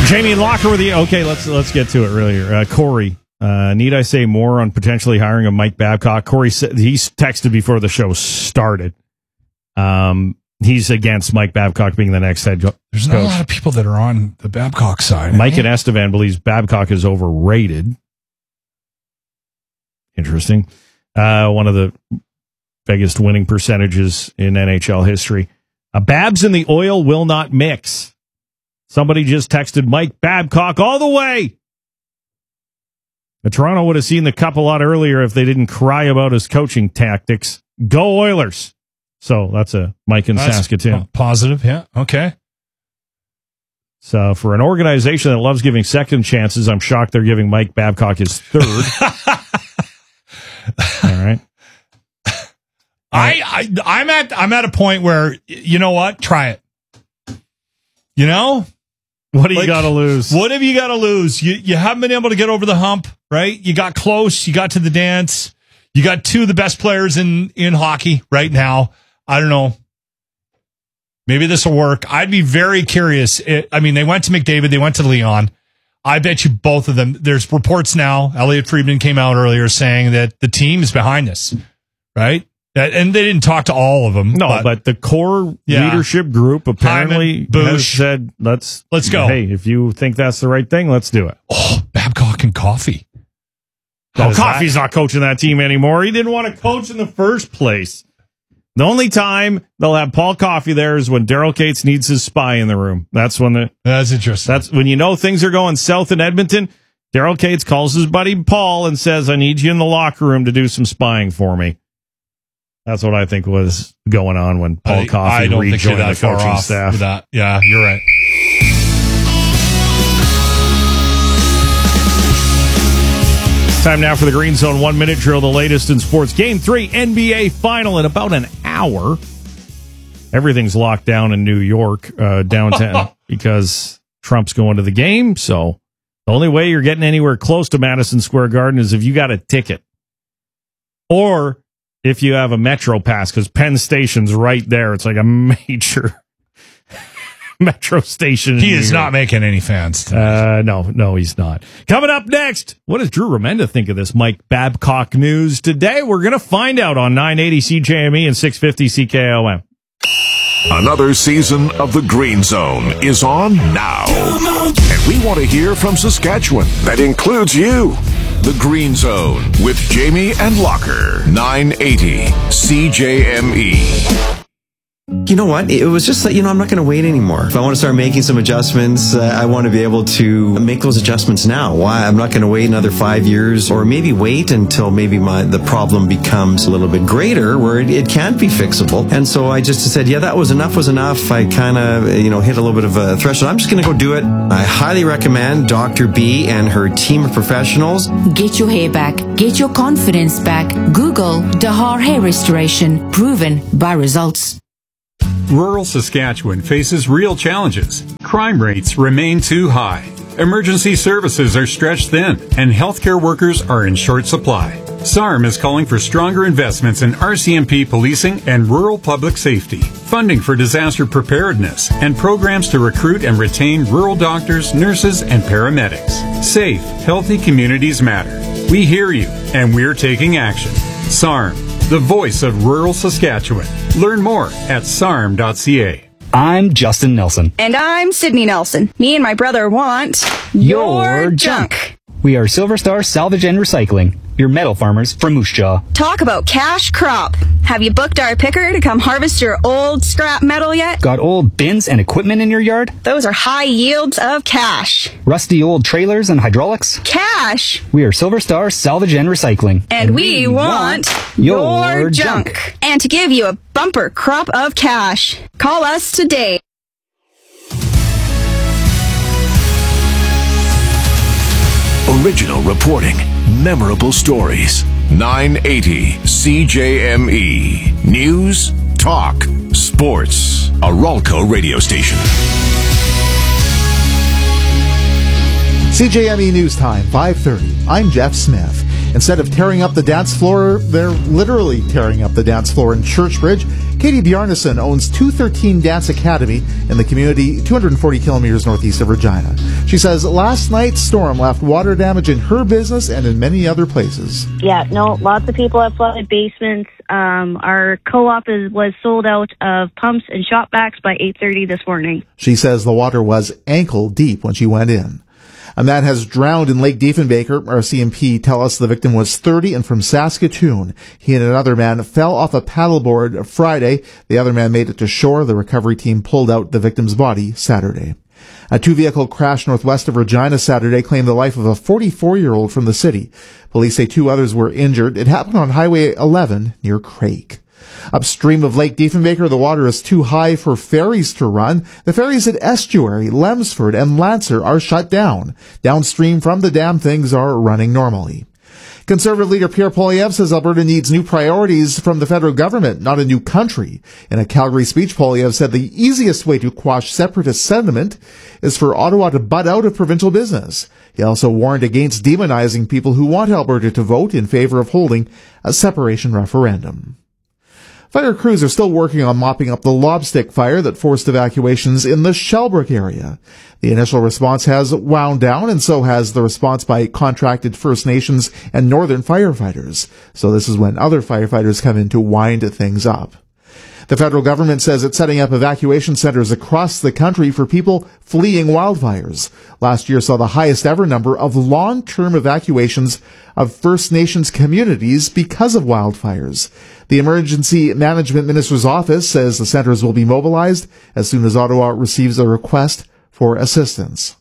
Jamie and Locker with you. Okay, let's get to it really. Corey, need I say more on potentially hiring a Mike Babcock? Corey said he's texted before the show started. He's against Mike Babcock being the next head coach. There's not a lot of people that are on the Babcock side. Mike and Estevan believes Babcock is overrated. Interesting. One of the biggest winning percentages in NHL history. Babs and the oil will not mix. Somebody just texted Mike Babcock all the way. Toronto would have seen the cup a lot earlier if they didn't cry about his coaching tactics. Go Oilers. So that's a Mike in Saskatoon. Positive, yeah. Okay. So for an organization that loves giving second chances, I'm shocked they're giving Mike Babcock his third. All right. I'm at a point where, you know what? Try it. You know? What do you got to lose? What have you got to lose? You haven't been able to get over the hump, right? You got close. You got to the dance. You got two of the best players in hockey right now. I don't know. Maybe this will work. I'd be very curious. They went to McDavid. They went to Leon. I bet you both of them. There's reports now. Elliot Friedman came out earlier saying that the team is behind this, right? And they didn't talk to all of them. No, but the core leadership group apparently has said, let's go. Hey, if you think that's the right thing, let's do it. Oh, Babcock and Coffey. Coffey's not coaching that team anymore. He didn't want to coach in the first place. The only time they'll have Paul Coffey there is when Daryl Cates needs his spy in the room. That's interesting. That's when you know things are going south in Edmonton. Daryl Cates calls his buddy Paul and says, I need you in the locker room to do some spying for me. That's what I think was going on when Paul Coffey rejoined the coaching staff. Yeah, you're right. Time now for the Green Zone 1 minute drill, the latest in sports. Game 3 NBA final in about an hour. Everything's locked down in New York, downtown, because Trump's going to the game. So the only way you're getting anywhere close to Madison Square Garden is if you got a ticket. Or if you have a Metro pass, because Penn Station's right there. It's like a major Metro station. He is not making any fans tonight. No, he's not. Coming up next, what does Drew Remenda think of this Mike Babcock news today? We're going to find out on 980 CJME and 650 CKOM. Another season of the Green Zone is on now. And we want to hear from Saskatchewan. That includes you. The Green Zone with Jamie and Locker. 980 CJME. You know what? It was just like, I'm not going to wait anymore. If I want to start making some adjustments, I want to be able to make those adjustments now. Why? I'm not going to wait another 5 years, or maybe wait until maybe the problem becomes a little bit greater where it can't be fixable. And so I just said, that was enough. I kind of, hit a little bit of a threshold. I'm just going to go do it. I highly recommend Dr. B and her team of professionals. Get your hair back. Get your confidence back. Google Dahar Hair Restoration. Proven by results. Rural Saskatchewan faces real challenges. Crime rates remain too high. Emergency services are stretched thin, and healthcare workers are in short supply. SARM is calling for stronger investments in RCMP policing and rural public safety, funding for disaster preparedness, and programs to recruit and retain rural doctors, nurses, and paramedics. Safe, healthy communities matter. We hear you, and we're taking action. SARM, the voice of rural Saskatchewan. Learn more at sarm.ca. I'm Justin Nelson. And I'm Sydney Nelson. Me and my brother want your junk. We are Silver Star Salvage and Recycling, your metal farmers from Moose Jaw. Talk about cash crop. Have you booked our picker to come harvest your old scrap metal yet? Got old bins and equipment in your yard? Those are high yields of cash. Rusty old trailers and hydraulics? Cash. We are Silver Star Salvage and Recycling. And we want your junk. And to give you a bumper crop of cash. Call us today. Original reporting, memorable stories. 980 CJME. News, talk, sports. A Ralco radio station. CJME News Time, 5:30. I'm Jeff Smith. Instead of tearing up the dance floor, they're literally tearing up the dance floor in Churchbridge. Katie Bjarnason owns 213 Dance Academy in the community 240 kilometers northeast of Regina. She says last night's storm left water damage in her business and in many other places. Yeah, no, lots of people have flooded basements. Our co-op was sold out of pumps and shop vacs by 8:30 this morning. She says the water was ankle deep when she went in. A man has drowned in Lake Diefenbaker. Our CMP tell us the victim was 30 and from Saskatoon. He and another man fell off a paddleboard Friday. The other man made it to shore. The recovery team pulled out the victim's body Saturday. A two-vehicle crash northwest of Regina Saturday claimed the life of a 44-year-old from the city. Police say 2 others were injured. It happened on Highway 11 near Craig. Upstream of Lake Diefenbaker, the water is too high for ferries to run. The ferries at Estuary, Lemsford, and Lancer are shut down. Downstream from the dam, things are running normally. Conservative leader Pierre Poilievre says Alberta needs new priorities from the federal government, not a new country. In a Calgary speech, Poilievre said the easiest way to quash separatist sentiment is for Ottawa to butt out of provincial business. He also warned against demonizing people who want Alberta to vote in favor of holding a separation referendum. Fire crews are still working on mopping up the lobstick fire that forced evacuations in the Shellbrook area. The initial response has wound down, and so has the response by contracted First Nations and Northern firefighters. So this is when other firefighters come in to wind things up. The federal government says it's setting up evacuation centers across the country for people fleeing wildfires. Last year saw the highest ever number of long-term evacuations of First Nations communities because of wildfires. The Emergency Management Minister's office says the centers will be mobilized as soon as Ottawa receives a request for assistance.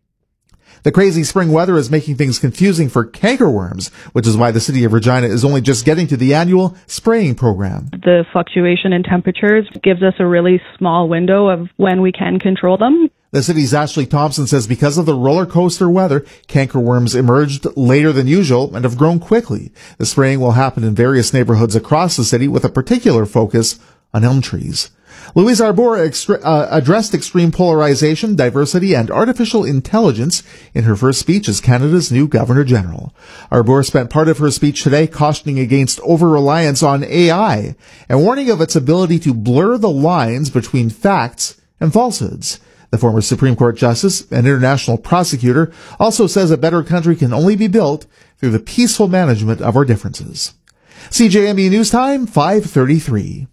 The crazy spring weather is making things confusing for cankerworms, which is why the city of Regina is only just getting to the annual spraying program. The fluctuation in temperatures gives us a really small window of when we can control them. The city's Ashley Thompson says because of the roller coaster weather, cankerworms emerged later than usual and have grown quickly. The spraying will happen in various neighborhoods across the city with a particular focus on elm trees. Louise Arbour addressed extreme polarization, diversity, and artificial intelligence in her first speech as Canada's new Governor-General. Arbour spent part of her speech today cautioning against over-reliance on AI and warning of its ability to blur the lines between facts and falsehoods. The former Supreme Court Justice and international prosecutor also says a better country can only be built through the peaceful management of our differences. CJME News Time, 5:33.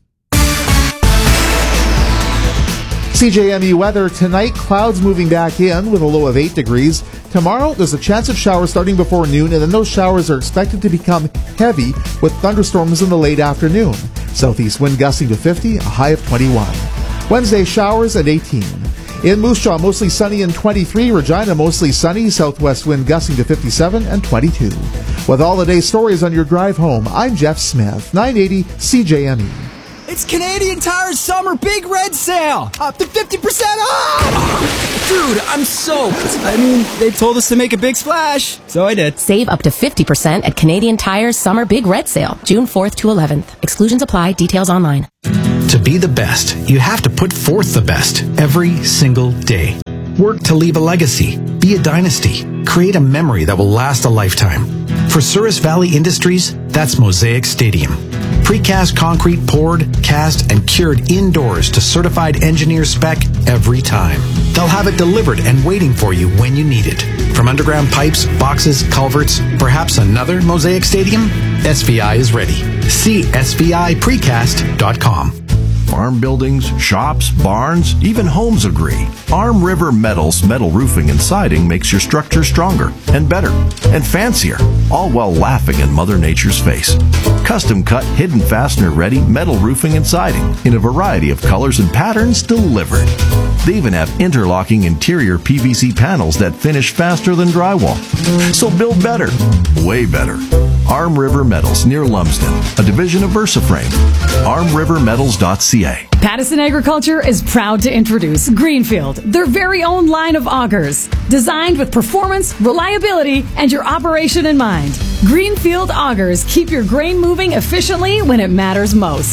CJME weather tonight, clouds moving back in with a low of 8 degrees. Tomorrow, there's a chance of showers starting before noon, and then those showers are expected to become heavy with thunderstorms in the late afternoon. Southeast wind gusting to 50, a high of 21. Wednesday, showers at 18. In Moose Jaw, mostly sunny and 23. Regina, mostly sunny. Southwest wind gusting to 57 and 22. With all the day's stories on your drive home, I'm Jeff Smith, 980 CJME. It's Canadian Tire's summer big red sale. Up to 50% off. Dude, I'm soaked. I mean, they told us to make a big splash, so I did. Save up to 50% at Canadian Tire's summer big red sale, June 4th to 11th. Exclusions apply. Details online. To be the best, you have to put forth the best every single day. Work to leave a legacy, be a dynasty, create a memory that will last a lifetime. For Souris Valley Industries, that's Mosaic Stadium. Precast concrete poured, cast, and cured indoors to certified engineer spec every time. They'll have it delivered and waiting for you when you need it. From underground pipes, boxes, culverts, perhaps another Mosaic Stadium? SVI is ready. See sviprecast.com. Farm buildings, shops, barns, even homes agree. Arm River Metals metal roofing and siding makes your structure stronger and better and fancier, all while laughing in Mother Nature's face. Custom cut, hidden fastener ready metal roofing and siding in a variety of colors and patterns delivered. They even have interlocking interior PVC panels that finish faster than drywall. So build better, way better. Arm River Metals near Lumsden, a division of VersaFrame. ArmRiverMetals.ca. Pattison Agriculture is proud to introduce Greenfield, their very own line of augers, designed with performance, reliability, and your operation in mind. Greenfield augers keep your grain moving efficiently when it matters most.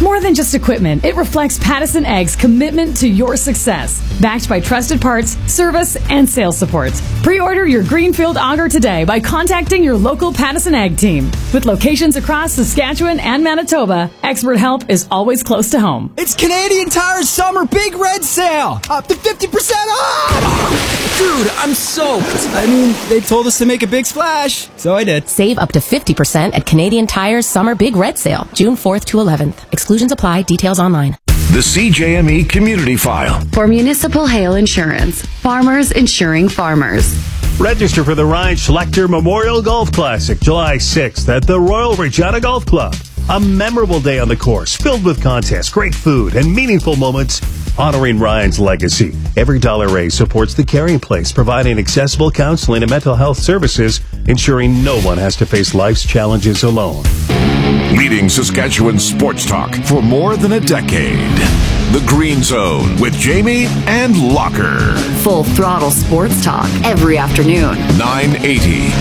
More than just equipment, it reflects Pattison Ag's commitment to your success. Backed by trusted parts, service, and sales support. Pre-order your Greenfield auger today by contacting your local Pattison Ag team. With locations across Saskatchewan and Manitoba, expert help is always close to home. It's Canadian Tire's Summer Big Red Sale! Up to 50% off! Dude, I'm soaked. I mean, they told us to make a big splash, so I did. Save up to 50% at Canadian Tire's Summer Big Red Sale, June 4th to 11th. Exclusions apply. Details online. The CJME Community File. For municipal hail insurance, farmers insuring farmers. Register for the Ryan Schlechter Memorial Golf Classic, July 6th at the Royal Regina Golf Club. A memorable day on the course, filled with contests, great food, and meaningful moments honoring Ryan's legacy. Every dollar raised supports the Caring Place, providing accessible counseling and mental health services, ensuring no one has to face life's challenges alone. Leading Saskatchewan sports talk for more than a decade. The Green Zone with Jamie and Locker. Full throttle sports talk every afternoon. 980